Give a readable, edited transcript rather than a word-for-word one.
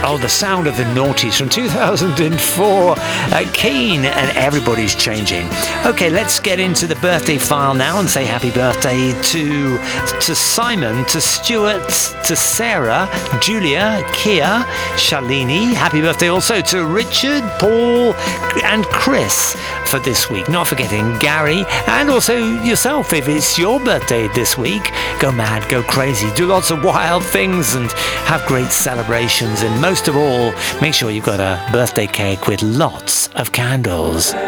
Oh, the sound of the noughties from 2004. Keen and Everybody's Changing. Okay, let's get into the birthday file now and say happy birthday to Simon, to Stuart, to Sarah, Julia, Kia, Shalini. Happy birthday also to Richard, Paul and Chris for this week. Not forgetting Gary and also yourself if it's your birthday this week. Go mad, go crazy, do lots of wild things and have great celebrations, and most of all, make sure you've got a birthday cake with lots of candles.